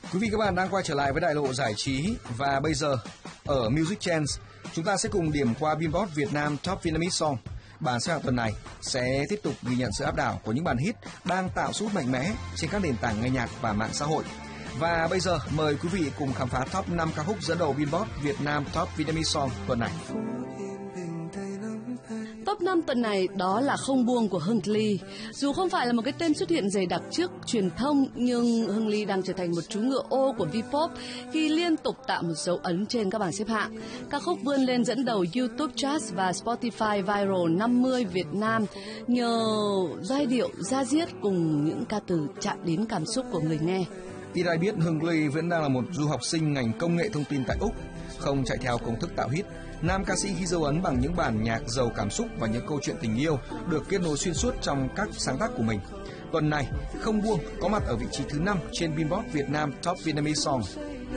Quý vị các bạn đang quay trở lại với đại lộ giải trí và bây giờ ở Music Trends chúng ta sẽ cùng điểm qua Billboard Việt Nam Top Vietnamese Song. Bảng xếp hạng tuần này sẽ tiếp tục ghi nhận sự áp đảo của những bản hit đang tạo sức hút mạnh mẽ trên các nền tảng nghe nhạc và mạng xã hội. Và bây giờ mời quý vị cùng khám phá top 5 ca khúc dẫn đầu Billboard Việt Nam Top Vietnamese Song tuần này. Top 5 tuần này đó là Không Buông của Hưng Ly. Dù không phải là một cái tên xuất hiện dày đặc trước truyền thông, nhưng Hưng Ly đang trở thành một chú ngựa ô của V-pop khi liên tục tạo một dấu ấn trên các bảng xếp hạng. Ca khúc vươn lên dẫn đầu YouTube Charts và Spotify Viral 50 Việt Nam nhờ giai điệu da diết cùng những ca từ chạm đến cảm xúc của người nghe. Ít ai biết Hưng Ly vẫn đang là một du học sinh ngành công nghệ thông tin tại Úc, không chạy theo công thức tạo hit. Nam ca sĩ ghi dấu ấn bằng những bản nhạc giàu cảm xúc và những câu chuyện tình yêu được kết nối xuyên suốt trong các sáng tác của mình. Tuần này, Không Buông có mặt ở vị trí thứ 5 trên Billboard Việt Nam Top Vietnamese Song.